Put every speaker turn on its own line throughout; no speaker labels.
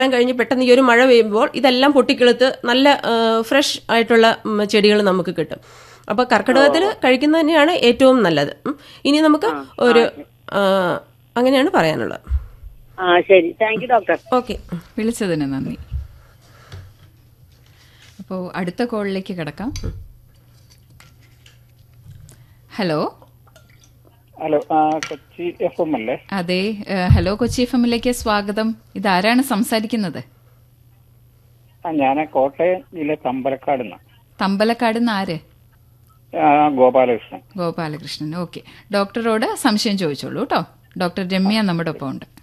കഴിഞ്ഞ് പെട്ടെന്ന് ഈ ഒരു മഴ പെയ്യുമ്പോൾ ഇതെല്ലാം പൊട്ടിക്കിളുത്ത് നല്ല ഫ്രഷ് ആയിട്ടുള്ള ചെടികൾ നമുക്ക് കിട്ടും. അപ്പോൾ കർക്കിടകത്തിൽ കഴിക്കുന്നത് തന്നെയാണ് ഏറ്റവും നല്ലത്. ഇനി നമുക്ക് ഒരു അങ്ങനെയാണ് പറയാനുള്ളത്.
ശരി, താങ്ക് യു ഡോക്ടർ.
ഓക്കെ,
വിളിച്ചതിന് നന്ദി. അപ്പോൾ അടുത്ത കോളിലേക്ക് കിടക്കാം.
ഹലോ, കൊച്ചി FM അല്ലേ?
അതെ, ഹലോ കൊച്ചി FM-ലേക്ക് സ്വാഗതം. ഇതാരാണ് സംസാരിക്കുന്നത്?
ഞാൻ കോട്ടയം ജില്ല തമ്പലക്കാട്.
തമ്പലക്കാട് നിന്ന് ആര്?
ഗോപാലകൃഷ്ണൻ.
ഗോപാലകൃഷ്ണൻ, ഓക്കെ. ഡോക്ടറോട് സംശയം ചോദിച്ചോളൂ കേട്ടോ. ഡോക്ടർ രമ്യ നമ്മുടെ ഒപ്പം ഉണ്ട്.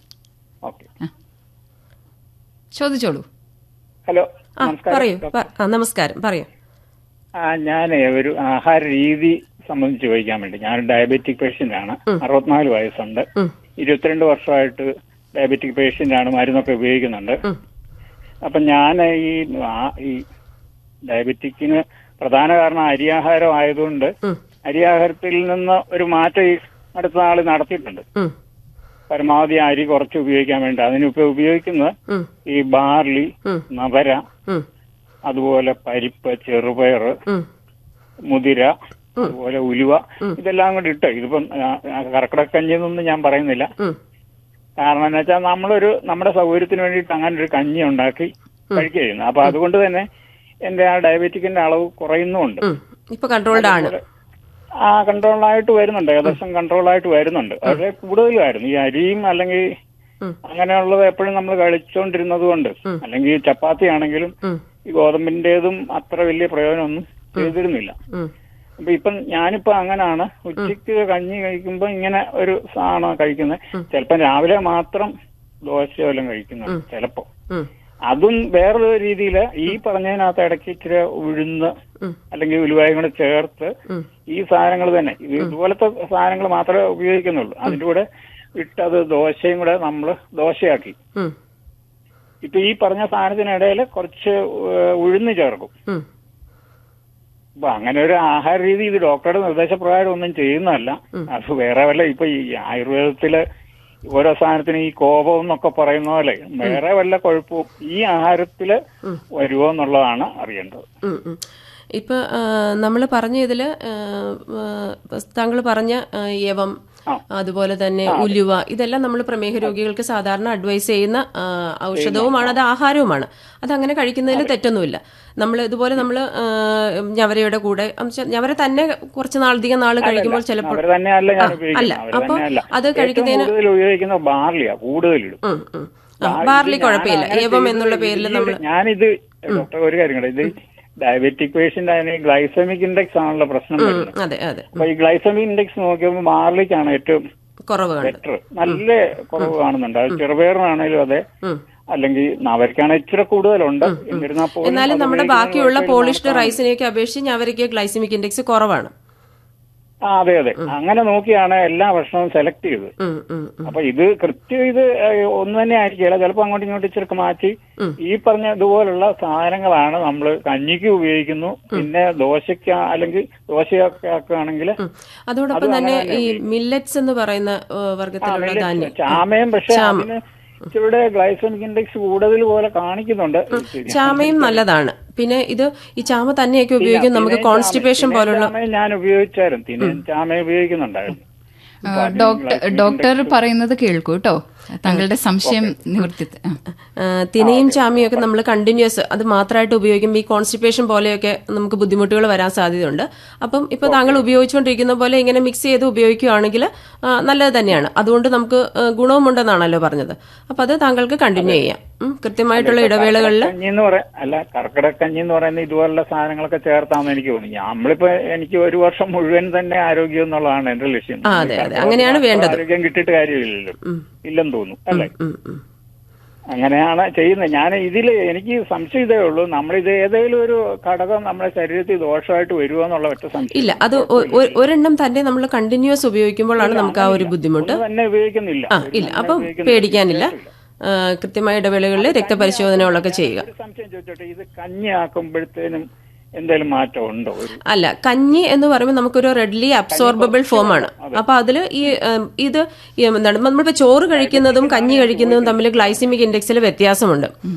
ചോദിച്ചോളൂ.
ഹലോ,
നമസ്കാരം, പറയൂ.
ഞാൻ ഒരു ആഹാര രീതി സംബന്ധിച്ച് ചോദിക്കാൻ വേണ്ടി. ഞാൻ ഡയബറ്റിക് പേഷ്യന്റ് ആണ്. 64 വയസ്സുണ്ട്. 22 വർഷമായിട്ട് ഡയബറ്റിക് പേഷ്യന്റ് ആണ്. മരുന്നൊക്കെ ഉപയോഗിക്കുന്നുണ്ട്. അപ്പൊ ഞാൻ ഈ ഡയബറ്റിക്കിന് പ്രധാന കാരണം അരിയാഹാരം ആയതുകൊണ്ട് അരിയാഹാരത്തിൽ നിന്ന് ഒരു മാറ്റം ഈ അടുത്ത നാൾ നടത്തിയിട്ടുണ്ട്. പരമാവധി അരി കുറച്ച് ഉപയോഗിക്കാൻ വേണ്ടി. അതിനിപ്പോ ഉപയോഗിക്കുന്നത് ഈ ബാർലി, നവര, അതുപോലെ പരിപ്പ്, ചെറുപയർ, മുതിര, അതുപോലെ ഉലുവ, ഇതെല്ലാം കൂടി ഇട്ട്. ഇതിപ്പം കർക്കിടക്കഞ്ഞിന്നൊന്നും ഞാൻ പറയുന്നില്ല. കാരണം എന്താ വെച്ചാൽ നമ്മുടെ സൗകര്യത്തിന് വേണ്ടിയിട്ട് അങ്ങനെ ഒരു കഞ്ഞി ഉണ്ടാക്കി കഴിക്കുക ചെയ്യുന്നു. അപ്പൊ അതുകൊണ്ട് തന്നെ എന്റെ ആ ഡയബറ്റിക്കിന്റെ അളവ് കുറയുന്നുമുണ്ട്.
ഇപ്പൊ കൺട്രോൾഡ് ആണ്.
കൺട്രോളായിട്ട് വരുന്നുണ്ട്. ഏകദേശം കൺട്രോളായിട്ട് വരുന്നുണ്ട്. വളരെ കൂടുതലായിരുന്നു ഈ അരിയും അല്ലെങ്കിൽ അങ്ങനെയുള്ളത് എപ്പോഴും നമ്മൾ കഴിച്ചുകൊണ്ടിരുന്നത് കൊണ്ട്. അല്ലെങ്കിൽ ചപ്പാത്തി ആണെങ്കിലും ഈ ഗോതമ്പിന്റേതും അത്ര വലിയ പ്രയോജനമൊന്നും ചെയ്തിരുന്നില്ല. അപ്പൊ ഞാനിപ്പോ അങ്ങനാണ്. ഉച്ചയ്ക്ക് കഞ്ഞി കഴിക്കുമ്പോ ഇങ്ങനെ ഒരു സാധനം കഴിക്കുന്നത്. ചിലപ്പോ രാവിലെ മാത്രം ദോശയോ എല്ലാം കഴിക്കുന്നുണ്ട് ചിലപ്പോ. അതും വേറൊരു രീതിയില് ഈ പറഞ്ഞതിനകത്ത് ഇടയ്ക്ക് ഇച്ചിരി ഉഴുന്ന് അല്ലെങ്കിൽ ഉലുവായും കൂടെ ചേർത്ത് ഈ സാധനങ്ങൾ തന്നെ ഇതുപോലത്തെ സാധനങ്ങൾ മാത്രമേ ഉപയോഗിക്കുന്നുള്ളൂ. അതിന്റെ കൂടെ ഇട്ടത് ദോശയും കൂടെ നമ്മൾ ദോശയാക്കി. ഇപ്പൊ ഈ പറഞ്ഞ സാധനത്തിനിടയിൽ കുറച്ച് ഉഴുന്ന് ചേർക്കും. അപ്പൊ അങ്ങനെ ഒരു ആഹാര രീതി ഇത് ഡോക്ടറുടെ നിർദ്ദേശപ്രകാരം ഒന്നും ചെയ്യുന്നതല്ല. അത് വേറെ വല്ല ഇപ്പൊ ഈ ആയുർവേദത്തില് ഓരോ സാധനത്തിന് ഈ കോപം എന്നൊക്കെ പറയുന്ന പോലെ വേറെ വല്ല കുഴപ്പവും ഈ ആഹാരത്തില് വരുമോ എന്നുള്ളതാണ് അറിയേണ്ടത്.
ഇപ്പൊ നമ്മൾ പറഞ്ഞ ഇതില് താങ്കൾ പറഞ്ഞ യവം, അതുപോലെ തന്നെ ഉലുവ, ഇതെല്ലാം നമ്മൾ പ്രമേഹ രോഗികൾക്ക് സാധാരണ അഡ്വൈസ് ചെയ്യുന്ന ഔഷധവുമാണ്, അത് ആഹാരവുമാണ്. അതങ്ങനെ കഴിക്കുന്നതിൽ തെറ്റൊന്നുമില്ല. ഇതുപോലെ നമ്മൾ ഞവരയുടെ കൂടെ ഞവര തന്നെ കുറച്ച് അധികം നാൾ കഴിക്കുമ്പോൾ ചിലപ്പോൾ അല്ല, അപ്പൊ അത് കഴിക്കുന്നതിന് ബാർലി കുഴപ്പമില്ല. യവം എന്നുള്ള പേരിൽ നമ്മൾ
ഞാനിത് ഡോക്ടർ ഒരു കാര്യം കൂടെ, ഇത് ഡയബറ്റിക് പേഷ്യന്റ് അതിന് ഗ്ലൈസമിക് ഇൻഡെക്സ് ആണല്ലോ പ്രശ്നം വരുന്നത്. അപ്പൊ ഈ ഗ്ലൈസമിക് ഇൻഡെക്സ് നോക്കിയപ്പോൾ ബാർലിക്കാണ് ഏറ്റവും ബെറ്റർ. നല്ല കുറവ് കാണുന്നുണ്ട്. അത് ചെറുപയറിനാണേലും അതെ, അല്ലെങ്കിൽ നവരക്കാണ് ഇച്ചിരി കൂടുതലുണ്ട്.
എന്നാലും നമ്മുടെ ബാക്കിയുള്ള പോളിഷ്ഡ് റൈസിനെയൊക്കെ അപേക്ഷിച്ച് ഞവരയ്ക്ക് ഗ്ലൈസമിക് ഇൻഡെക്സ് കുറവാണ്.
അതെ അതെ, അങ്ങനെ നോക്കിയാണ് എല്ലാ ഭക്ഷണവും സെലക്ട് ചെയ്തത്. അപ്പൊ ഇത് കൃത്യം ഇത് ഒന്നു തന്നെ ആയിരിക്കില്ല. ചിലപ്പോ അങ്ങോട്ടും ഇങ്ങോട്ടും ഇച്ചിരി മാറ്റി ഈ പറഞ്ഞ ഇതുപോലുള്ള സാധനങ്ങളാണ് നമ്മൾ കഞ്ഞിക്ക് ഉപയോഗിക്കുന്നു. പിന്നെ ദോശയ്ക്ക് അല്ലെങ്കിൽ ദോശയൊക്കെ ആക്കുകയാണെങ്കിൽ
അതോടൊപ്പം തന്നെ ഈ മില്ലറ്റ്സ് എന്ന് പറയുന്ന വർഗത്തിലുള്ള ധാന്യം,
ചാമയും, പക്ഷെ അതിന് ഇച്ചിരി ഗ്ലൈസമിക് ഇൻഡെക്സ് കൂടുതൽ പോലെ കാണിക്കുന്നുണ്ട്.
ചാമയും നല്ലതാണ്. പിന്നെ ഈ ചാമ തന്നെയൊക്കെ ഉപയോഗിക്കും നമുക്ക് കോൺസ്റ്റിപ്പേഷൻ പോലുള്ള.
ഞാൻ ഉപയോഗിച്ചായിരുന്നു, ചാമ ഉപയോഗിക്കുന്നുണ്ടായിരുന്നു.
ഡോക്ടർ പറയുന്നത് കേൾക്കൂ കേട്ടോ, താങ്കളുടെ സംശയം നിവർത്തി.
തിനയും ചാമയും ഒക്കെ നമ്മൾ കണ്ടിന്യൂസ് അത് മാത്രമായിട്ട് ഉപയോഗിക്കുമ്പോൾ ഈ കോൺസ്റ്റിപ്പേഷൻ പോലെയൊക്കെ നമുക്ക് ബുദ്ധിമുട്ടുകൾ വരാൻ സാധ്യതയുണ്ട്. അപ്പം ഇപ്പൊ താങ്കൾ ഉപയോഗിച്ചുകൊണ്ടിരിക്കുന്ന പോലെ ഇങ്ങനെ മിക്സ് ചെയ്ത് ഉപയോഗിക്കുകയാണെങ്കിൽ നല്ലത് തന്നെയാണ്. അതുകൊണ്ട് നമുക്ക് ഗുണവുമുണ്ടെന്നാണല്ലോ പറഞ്ഞത്. അപ്പൊ അത് താങ്കൾക്ക് കണ്ടിന്യൂ ചെയ്യാം കൃത്യമായിട്ടുള്ള ഇടവേളകളിൽ.
കർക്കിടക്കഞ്ഞി എന്ന് പറയുന്ന ഇതുപോലുള്ള സാധനങ്ങളൊക്കെ ചേർത്താന്ന് എനിക്ക് തോന്നി. നമ്മളിപ്പോ എനിക്ക് ഒരു വർഷം മുഴുവൻ തന്നെ ആരോഗ്യം എന്നുള്ളതാണ് എന്റെ ലക്ഷ്യം.
അതെ അതെ, അങ്ങനെയാണ് വേണ്ടത്.
ആരോഗ്യം കിട്ടിയിട്ട് കാര്യമില്ലല്ലോ, ഇല്ലെന്ന് തോന്നുന്നു അല്ലേ? അങ്ങനെയാണ് ചെയ്യുന്നത്. ഞാൻ ഇതില് എനിക്ക് സംശയം ഇതേ ഉള്ളൂ, നമ്മളിത് ഏതെങ്കിലും ഒരു ഘടകം നമ്മുടെ ശരീരത്തിൽ ദോഷമായിട്ട് വരുമോ എന്നുള്ള ഒറ്റ സംശയം
ഇല്ല. അത് ഒരെണ്ണം തന്നെ നമ്മൾ കണ്ടിന്യൂസ് ഉപയോഗിക്കുമ്പോഴാണ് നമുക്ക് ആ ഒരു ബുദ്ധിമുട്ട്
തന്നെ ഉപയോഗിക്കുന്നില്ല.
ഇല്ല, അപ്പം പേടിക്കാനില്ല. കൃത്യമായ ഇടവേളകളിൽ രക്തപരിശോധനകളൊക്കെ ചെയ്യുക.
സംശയം ചോദിച്ചോട്ടെ, ഇത് കഞ്ഞി ആക്കുമ്പോഴത്തേനും എന്തെങ്കിലും മാറ്റം ഉണ്ടോ?
അല്ല, കഞ്ഞി എന്ന് പറയുമ്പോൾ നമുക്കൊരു റെഡ്ലി അബ്സോർബിൾ ഫോം ആണ്. അപ്പൊ അതില് ഇത് എന്താണ്, നമ്മളിപ്പോ ചോറ് കഴിക്കുന്നതും കഞ്ഞി കഴിക്കുന്നതും തമ്മിൽ ഗ്ലൈസിമിക് ഇൻഡെക്സിൽ വ്യത്യാസമുണ്ട്.